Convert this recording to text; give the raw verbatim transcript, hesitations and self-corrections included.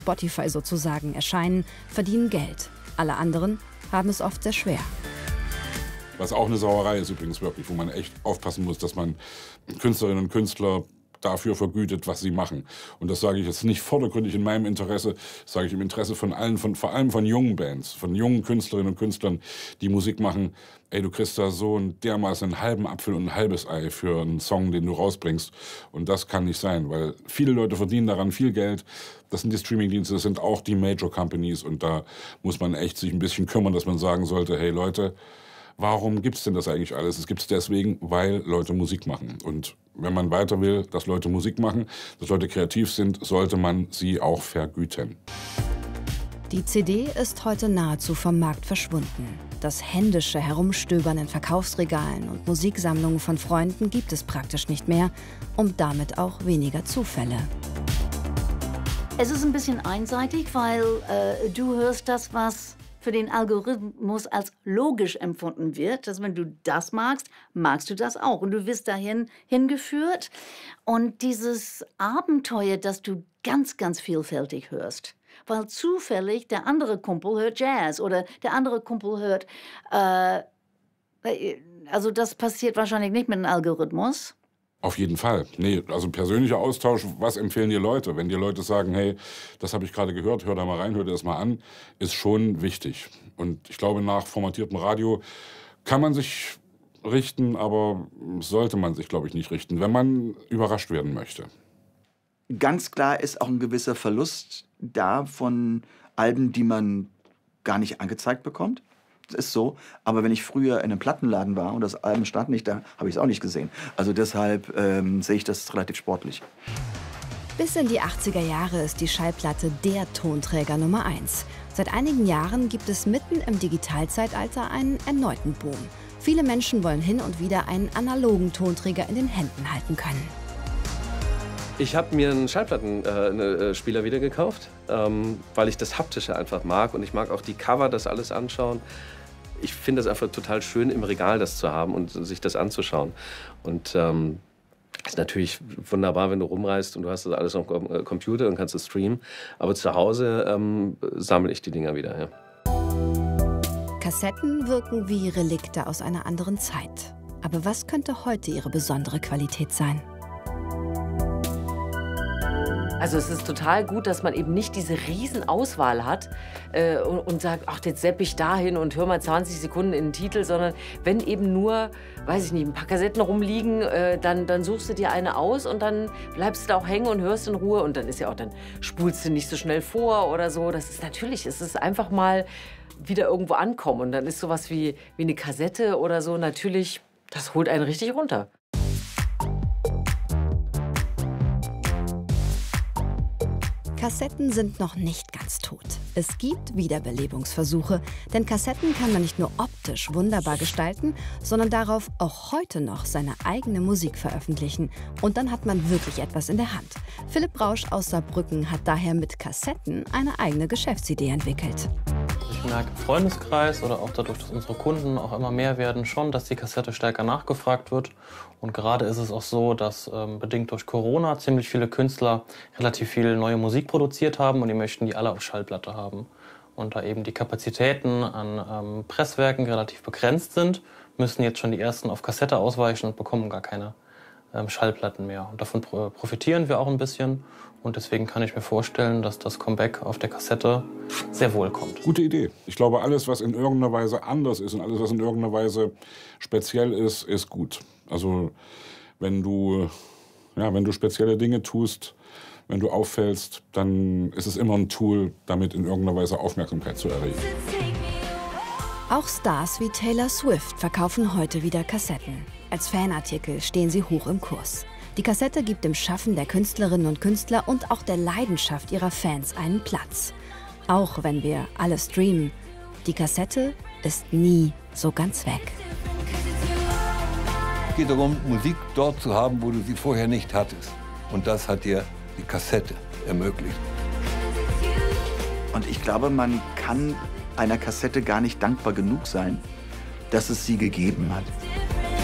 Spotify sozusagen erscheinen, verdienen Geld. Alle anderen haben es oft sehr schwer. Was auch eine Sauerei ist übrigens wirklich, wo man echt aufpassen muss, dass man Künstlerinnen und Künstler dafür vergütet, was sie machen. Und das sage ich jetzt nicht vordergründig in meinem Interesse, das sage ich im Interesse von allen, von, vor allem von jungen Bands, von jungen Künstlerinnen und Künstlern, die Musik machen. Ey, du kriegst da so einen dermaßen einen halben Apfel und ein halbes Ei für einen Song, den du rausbringst. Und das kann nicht sein, weil viele Leute verdienen daran viel Geld. Das sind die Streamingdienste, das sind auch die Major Companies. Und da muss man echt sich ein bisschen kümmern, dass man sagen sollte, hey Leute, warum gibt's denn das eigentlich alles? Es gibt's deswegen, weil Leute Musik machen. Und wenn man weiter will, dass Leute Musik machen, dass Leute kreativ sind, sollte man sie auch vergüten. Die C D ist heute nahezu vom Markt verschwunden. Das händische Herumstöbern in Verkaufsregalen und Musiksammlungen von Freunden gibt es praktisch nicht mehr und damit auch weniger Zufälle. Es ist ein bisschen einseitig, weil äh, du hörst das, was für den Algorithmus als logisch empfunden wird, dass wenn du das magst, magst du das auch. Und du wirst dahin hingeführt. Und dieses Abenteuer, dass du ganz, ganz vielfältig hörst, weil zufällig der andere Kumpel hört Jazz oder der andere Kumpel hört, äh, also das passiert wahrscheinlich nicht mit einem Algorithmus. Auf jeden Fall. Nee, also persönlicher Austausch, was empfehlen dir Leute? Wenn dir Leute sagen, hey, das habe ich gerade gehört, hör da mal rein, hör dir das mal an, ist schon wichtig. Und ich glaube, nach formatiertem Radio kann man sich richten, aber sollte man sich, glaube ich, nicht richten, wenn man überrascht werden möchte. Ganz klar ist auch ein gewisser Verlust da von Alben, die man gar nicht angezeigt bekommt. Das ist so. Aber wenn ich früher in einem Plattenladen war und das Album stand nicht da, habe ich es auch nicht gesehen. Also deshalb ähm, sehe ich das relativ sportlich. Bis in die achtziger Jahre ist die Schallplatte der Tonträger Nummer eins. Seit einigen Jahren gibt es mitten im Digitalzeitalter einen erneuten Boom. Viele Menschen wollen hin und wieder einen analogen Tonträger in den Händen halten können. Ich habe mir einen Schallplattenspieler äh, wieder gekauft, ähm, weil ich das Haptische einfach mag. Und ich mag auch die Cover, das alles anschauen. Ich finde es einfach total schön, im Regal das zu haben und sich das anzuschauen. Und ähm, ist natürlich wunderbar, wenn du rumreist und du hast das alles auf dem Computer und kannst es streamen. Aber zu Hause ähm, sammle ich die Dinger wieder. Ja. Kassetten wirken wie Relikte aus einer anderen Zeit. Aber was könnte heute ihre besondere Qualität sein? Also es ist total gut, dass man eben nicht diese riesen Auswahl hat äh, und, und sagt, ach, jetzt sepp ich dahin und hör mal zwanzig Sekunden in den Titel, sondern wenn eben nur, weiß ich nicht, ein paar Kassetten rumliegen, äh, dann, dann suchst du dir eine aus und dann bleibst du da auch hängen und hörst in Ruhe und dann ist ja auch, dann spulst du nicht so schnell vor oder so. Das ist natürlich, es ist einfach mal wieder irgendwo ankommen und dann ist sowas wie, wie eine Kassette oder so natürlich, das holt einen richtig runter. Kassetten sind noch nicht ganz tot. Es gibt Wiederbelebungsversuche, denn Kassetten kann man nicht nur optisch wunderbar gestalten, sondern darauf auch heute noch seine eigene Musik veröffentlichen. Und dann hat man wirklich etwas in der Hand. Philipp Rausch aus Saarbrücken hat daher mit Kassetten eine eigene Geschäftsidee entwickelt. Ich merke im Freundeskreis oder auch dadurch, dass unsere Kunden auch immer mehr werden, schon, dass die Kassette stärker nachgefragt wird. Und gerade ist es auch so, dass ähm, bedingt durch Corona ziemlich viele Künstler relativ viel neue Musik produziert haben und die möchten die alle auf Schallplatte haben. Und da eben die Kapazitäten an ähm, Presswerken relativ begrenzt sind, müssen jetzt schon die ersten auf Kassette ausweichen und bekommen gar keine ähm, Schallplatten mehr. Und davon pro profitieren wir auch ein bisschen. Und deswegen kann ich mir vorstellen, dass das Comeback auf der Kassette sehr wohl kommt. Gute Idee. Ich glaube, alles, was in irgendeiner Weise anders ist und alles, was in irgendeiner Weise speziell ist, ist gut. Also wenn du, ja, wenn du spezielle Dinge tust, wenn du auffällst, dann ist es immer ein Tool, damit in irgendeiner Weise Aufmerksamkeit zu erregen. Auch Stars wie Taylor Swift verkaufen heute wieder Kassetten. Als Fanartikel stehen sie hoch im Kurs. Die Kassette gibt dem Schaffen der Künstlerinnen und Künstler und auch der Leidenschaft ihrer Fans einen Platz. Auch wenn wir alle streamen, die Kassette ist nie so ganz weg. Es geht darum, Musik dort zu haben, wo du sie vorher nicht hattest. Und das hat dir die Kassette ermöglicht. Und ich glaube, man kann einer Kassette gar nicht dankbar genug sein, dass es sie gegeben hat.